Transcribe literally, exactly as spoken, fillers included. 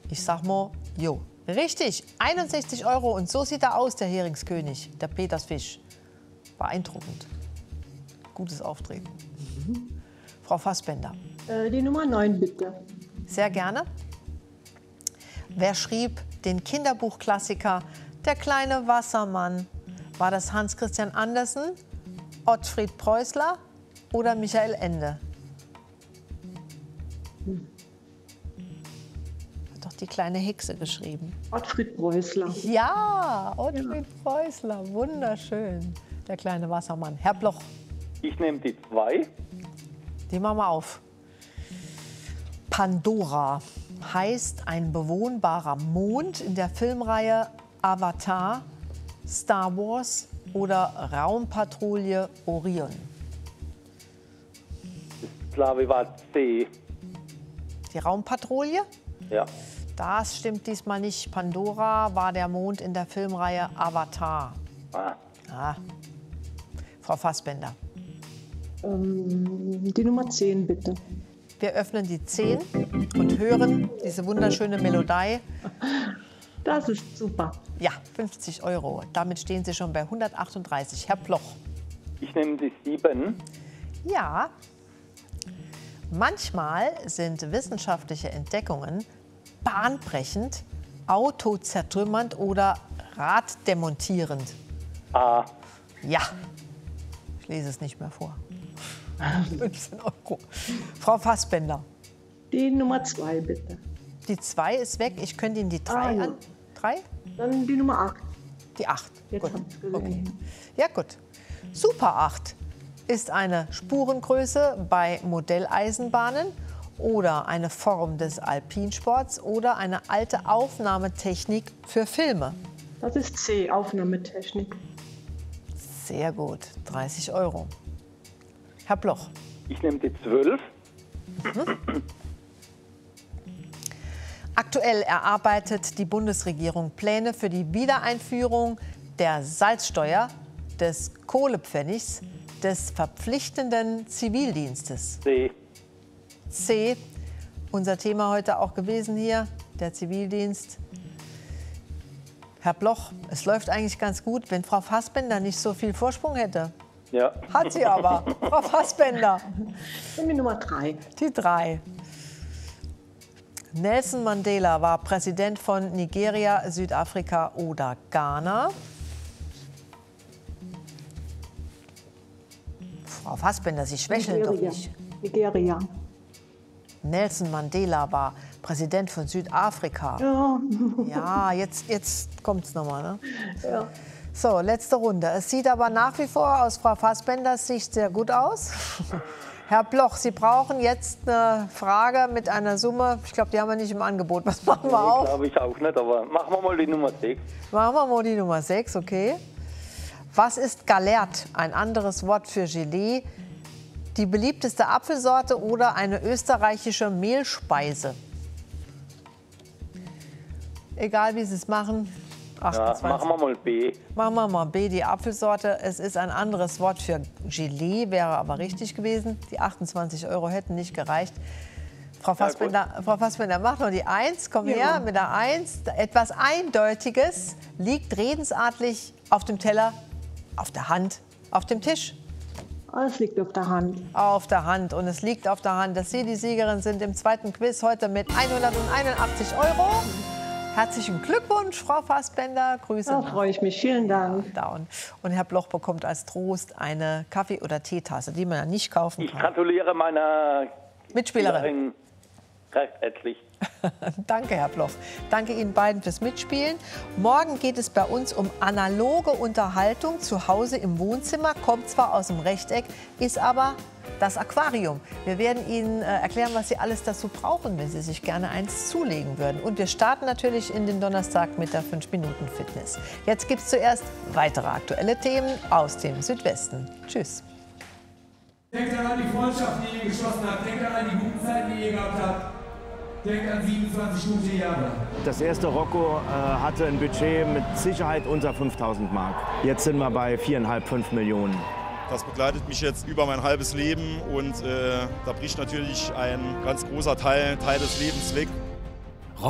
Ich sag mal, jo. Richtig, einundsechzig Euro. Und so sieht er aus, der Heringskönig, der Petersfisch. Beeindruckend. Gutes Auftreten. Mhm. Frau Fassbender. Äh, die Nummer neun, bitte. Sehr gerne. Wer schrieb den Kinderbuchklassiker Der kleine Wassermann? War das Hans Christian Andersen, Ottfried Preußler oder Michael Ende? Hm. Hat doch die kleine Hexe geschrieben. Ottfried Preußler. Ja, Ottfried ja. Preußler. Wunderschön. Der kleine Wassermann. Herr Bloch. Ich nehme die zwei. Die machen wir auf. Pandora heißt ein bewohnbarer Mond in der Filmreihe Avatar, Star Wars oder Raumpatrouille Orion. Ich glaube, war C. Die Raumpatrouille? Ja. Das stimmt diesmal nicht. Pandora war der Mond in der Filmreihe Avatar. Ah. Ah. Frau Fassbender. Ähm, die Nummer zehn, bitte. Wir öffnen die zehn und hören diese wunderschöne Melodie. Das ist super. Ja, fünfzig Euro. Damit stehen Sie schon bei hundertachtunddreißig. Herr Bloch. Ich nehme die sieben. Ja. Manchmal sind wissenschaftliche Entdeckungen bahnbrechend, autozertrümmernd oder raddemontierend. A. Ja. Ich lese es nicht mehr vor. fünfzehn Euro. Frau Fassbender. Die Nummer zwei, bitte. Die zwei ist weg. Ich könnte Ihnen die drei Ah, ja. an. Drei? Dann die Nummer acht. Die acht. Jetzt Gut. hab ich's gesehen. Okay. Ja, gut. Super acht ist eine Spurengröße bei Modelleisenbahnen oder eine Form des Alpinsports oder eine alte Aufnahmetechnik für Filme. Das ist C, Aufnahmetechnik. Sehr gut. dreißig Euro. Herr Bloch. Ich nehme die zwölf. Mhm. Aktuell erarbeitet die Bundesregierung Pläne für die Wiedereinführung der Salzsteuer, des Kohlepfennigs, des verpflichtenden Zivildienstes. C. C. Unser Thema heute auch gewesen hier, der Zivildienst. Herr Bloch, es läuft eigentlich ganz gut, wenn Frau Fassbender nicht so viel Vorsprung hätte. Ja. Hat sie aber. Frau Fassbender. Und die Nummer drei. Die drei. Nelson Mandela war Präsident von Nigeria, Südafrika oder Ghana. Frau Fassbender, Sie schwächeln doch Nigeria. nicht. Nigeria. Nelson Mandela war Präsident von Südafrika. Ja. Ja, jetzt, jetzt kommt es nochmal. Ne? Ja. So, letzte Runde. Es sieht aber nach wie vor aus Frau Fassbenders Sicht sehr gut aus. Herr Bloch, Sie brauchen jetzt eine Frage mit einer Summe. Ich glaube, die haben wir nicht im Angebot. Was machen wir Nee, auf? glaube ich auch nicht, aber machen wir mal die Nummer sechs. Machen wir mal die Nummer sechs, okay. Was ist Galert? Ein anderes Wort für Gelee. Die beliebteste Apfelsorte oder eine österreichische Mehlspeise? Egal, wie Sie es machen. Ja, achtundzwanzig. machen wir mal B. Machen wir mal B, die Apfelsorte. Es ist ein anderes Wort für Gelee, wäre aber richtig gewesen. Die achtundzwanzig Euro hätten nicht gereicht. Frau Fassbender, ja, Frau Fassbender, macht noch die eins. Komm Ja. her mit der eins. Etwas Eindeutiges liegt redensartlich auf dem Teller, auf der Hand, auf dem Tisch. Es liegt auf der Hand. Auf der Hand. Und es liegt auf der Hand, dass Sie die Siegerin sind im zweiten Quiz heute mit hunderteinundachtzig Euro. Herzlichen Glückwunsch, Frau Fassbender. Grüße. Da freue ich mich. Vielen Dank. Da und, und Herr Bloch bekommt als Trost eine Kaffee- oder Teetasse, die man ja nicht kaufen Ich kann. gratuliere meiner Mitspielerin. recht herzlich. Danke, Herr Bloch. Danke Ihnen beiden fürs Mitspielen. Morgen geht es bei uns um analoge Unterhaltung zu Hause im Wohnzimmer. Kommt zwar aus dem Rechteck, ist aber das Aquarium. Wir werden Ihnen äh, erklären, was Sie alles dazu brauchen, wenn Sie sich gerne eins zulegen würden. Und wir starten natürlich in den Donnerstag mit der fünf Minuten Fitness. Jetzt gibt es zuerst weitere aktuelle Themen aus dem Südwesten. Tschüss. Denkt an die Freundschaften, die ihr geschlossen habt. Denkt an die guten Zeiten, die ihr gehabt habt. Denkt an siebenundzwanzig gute Jahre. Das erste Rocco äh, hatte ein Budget mit Sicherheit unter fünftausend Mark. Jetzt sind wir bei viereinhalb, fünf Millionen. Das begleitet mich jetzt über mein halbes Leben und äh, da bricht natürlich ein ganz großer Teil, Teil des Lebens weg